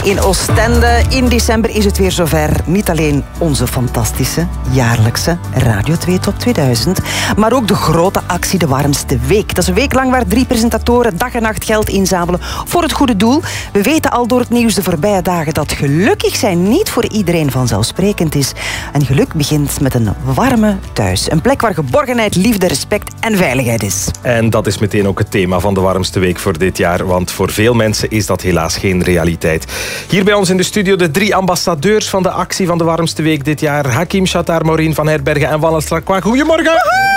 In Oostende in december is het weer zover. Niet alleen onze fantastische jaarlijkse Radio 2 Top 2000, maar ook de grote actie De Warmste Week. Dat is een week lang waar 3 presentatoren dag en nacht geld inzamelen voor het goede doel. We weten al door het nieuws de voorbije dagen dat gelukkig zijn niet voor iedereen vanzelfsprekend is. En geluk begint met een warme thuis. Een plek waar geborgenheid, liefde, respect en veiligheid is. En dat is meteen ook het thema van De Warmste Week voor dit jaar, want voor veel mensen is dat helaas geen realiteit. Hier bij ons in de studio de 3 ambassadeurs van de actie van De Warmste Week dit jaar. Hakim Chattar, Maureen van Herbergen en Wannes Lacroix. Goedemorgen!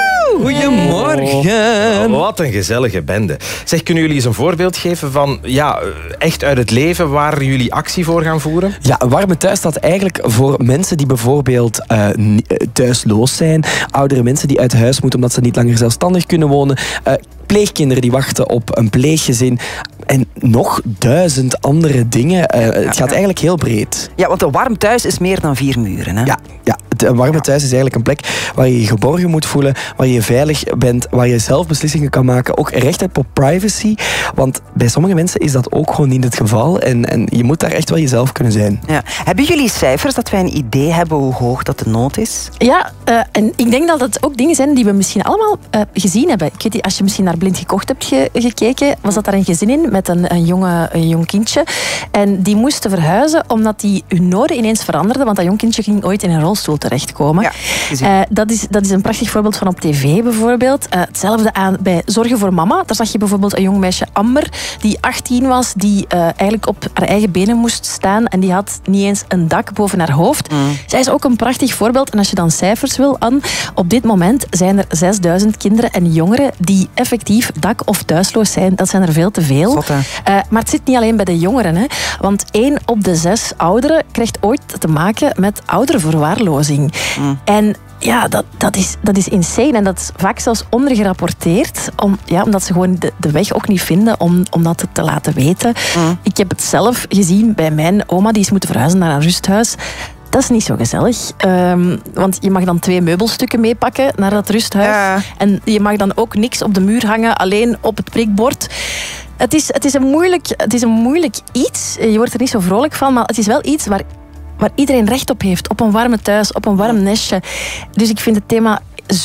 Goedemorgen! Wat een gezellige bende. Zeg, kunnen jullie eens een voorbeeld geven van, echt uit het leven waar jullie actie voor gaan voeren? Ja, een warme thuis staat eigenlijk voor mensen die bijvoorbeeld thuisloos zijn. Oudere mensen die uit huis moeten omdat ze niet langer zelfstandig kunnen wonen. Pleegkinderen die wachten op een pleeggezin. En nog 1000 andere dingen. Het gaat eigenlijk heel breed. Ja, want een warm thuis is meer dan 4 muren. Hè? Ja, een warme thuis is eigenlijk een plek waar je je geborgen moet voelen, waar je veilig bent, waar je zelf beslissingen kan maken. Ook recht hebt op privacy. Want bij sommige mensen is dat ook gewoon niet het geval. En je moet daar echt wel jezelf kunnen zijn. Ja. Hebben jullie cijfers dat wij een idee hebben hoe hoog dat de nood is? Ja, en ik denk dat het ook dingen zijn die we misschien allemaal gezien hebben. Ik weet niet, als je misschien naar Blind Gekocht hebt gekeken, was dat daar een gezin in met een jong kindje. En die moesten verhuizen omdat hun noden ineens veranderden, want dat jong kindje ging ooit in een rolstoel terechtkomen. Ja, dat is een prachtig voorbeeld van op tv bijvoorbeeld. Hetzelfde bij Zorgen voor Mama. Daar zag je bijvoorbeeld een jong meisje, Amber, die 18 was, die eigenlijk op haar eigen benen moest staan en die had niet eens een dak boven haar hoofd. Zij is ook een prachtig voorbeeld. En als je dan cijfers wil, Anne, op dit moment zijn er 6000 kinderen en jongeren die effectief dak- of thuisloos zijn. Dat zijn er veel te veel. Maar het zit niet alleen bij de jongeren. Hè, want 1 op de 6 ouderen krijgt ooit te maken met ouderenverwaarlozing. En ja, dat is insane. En dat is vaak zelfs ondergerapporteerd. Omdat ze gewoon de weg ook niet vinden om dat te laten weten. Ik heb het zelf gezien bij mijn oma. Die is moeten verhuizen naar een rusthuis. Dat is niet zo gezellig. Want je mag dan 2 meubelstukken meepakken naar dat rusthuis. Ja. En je mag dan ook niks op de muur hangen, alleen op het prikbord. Het is een moeilijk iets. Je wordt er niet zo vrolijk van, maar het is wel iets waar iedereen recht op heeft. Op een warme thuis, op een warm nestje. Dus ik vind het thema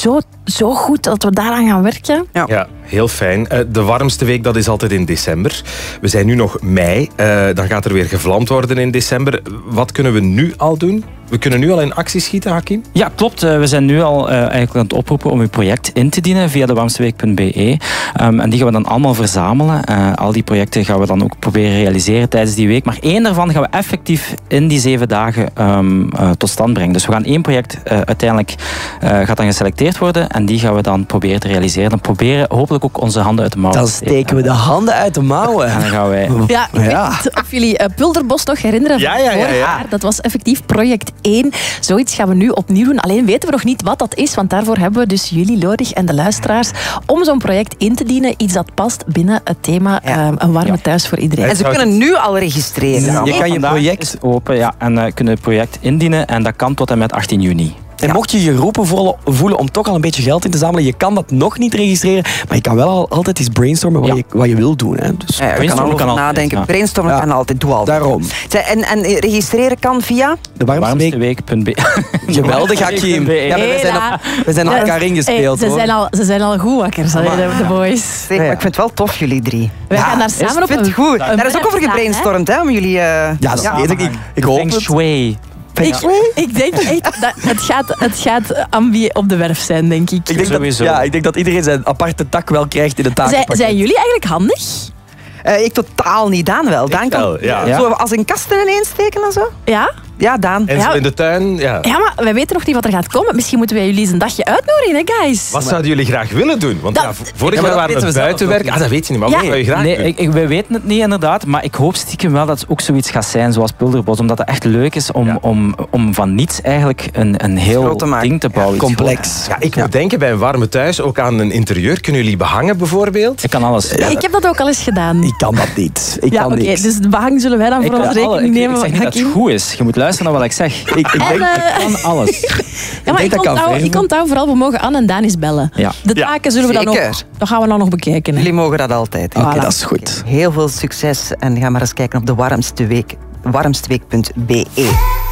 zo goed dat we daaraan gaan werken. Ja, heel fijn. De Warmste Week, dat is altijd in december. We zijn nu nog mei. Dan gaat er weer gevlamd worden in december. Wat kunnen we nu al doen? We kunnen nu al in actie schieten, Hakim? Ja, klopt. We zijn nu al eigenlijk aan het oproepen om uw project in te dienen via dewarmsteweek.be. En die gaan we dan allemaal verzamelen. Al die projecten gaan we dan ook proberen realiseren tijdens die week. Maar 1 daarvan gaan we effectief in die 7 dagen tot stand brengen. Dus we gaan 1 project uiteindelijk gaat dan geselecteerd worden. En die gaan we dan proberen te realiseren. Dan proberen hopelijk ook onze handen uit de mouwen. Dan steken we de handen uit de mouwen. En dan gaan wij... Ja, ik weet niet of jullie Pulderbos nog herinneren van vorig jaar. Dat was effectief project 1. Zoiets gaan we nu opnieuw doen. Alleen weten we nog niet wat dat is, want daarvoor hebben we dus jullie nodig en de luisteraars om zo'n project in te dienen. Iets dat past binnen het thema een warme thuis voor iedereen. En ze kunnen nu al registreren. Ja, je kan je project open en kunnen het project indienen en dat kan tot en met 18 juni. En mocht je je geroepen voelen om toch al een beetje geld in te zamelen, je kan dat nog niet registreren, maar je kan wel altijd eens brainstormen wat je wil doen. Hè. Dus je kan al over nadenken. Ja. Brainstormen kan altijd, doe altijd. Daarom. En registreren kan via? Dewarmsteweek.be. Geweldig, Hakim. Ja, we zijn op elkaar ingespeeld. Ze zijn al goed wakker, de boys. Maar ik vind het wel tof, jullie 3. We gaan daar samen op een goed. Daar is ook over gebrainstormd, hè, om jullie... Ja, dat weet ik. Ik hoop het. Ik denk echt dat het gaat ambi op de werf zijn, denk ik. Ik denk dat iedereen zijn aparte tak wel krijgt in de takenpakket. Zijn jullie eigenlijk handig? Ik totaal niet. Daan wel. Daan kan zo als een kast ineens steken en zo. Ja? Ja, Daan. En zo in de tuin, Ja, maar wij weten nog niet wat er gaat komen. Misschien moeten wij jullie eens een dagje uitnodigen, hè, guys? Wat zouden jullie graag willen doen? Want vorig jaar waren we buitenwerk. Dat weet je niet, maar wat zou je graag doen? Wij weten het niet, inderdaad. Maar ik hoop stiekem wel dat het ook zoiets gaat zijn zoals Pulderbos. Omdat het echt leuk is om van niets eigenlijk een heel ding te bouwen. Complex. Ja, ik moet denken bij een warme thuis ook aan een interieur. Kunnen jullie behangen bijvoorbeeld? Ik kan alles. Ja, ik heb dat ook al eens gedaan. Ik kan dat niet. Ik kan niks. Dus de behang zullen wij dan voor ons rekening nemen. Ik zeg niet dat het goed is. Je moet luisteren naar wat ik zeg. Ik kan alles. Ja, maar ik onthoud vooral, we mogen Anne en Danis bellen. Ja. De taken zullen we dan ook... Dat gaan we dan nog bekijken. Hè. Jullie mogen dat altijd. Oké, dat is goed. Heel veel succes en ga maar eens kijken op dewarmsteweek.be. warmsteweek.be.